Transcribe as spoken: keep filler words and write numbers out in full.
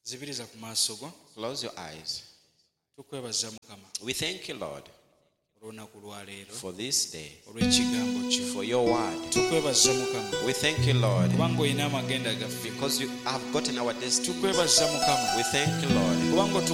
zibiriza ku maaso go. Close your eyes. Tukwebaza Mukama We thank you, Lord, olw'olunaku lwa leero for this day, olw'ekigambo kyo. for your word. Tukwebaza Mukama We thank you, Lord, kubanga olina amagenda gaffe. because you have gotten our destiny. Tukwebaza Mukama We thank you, Lord, kubanga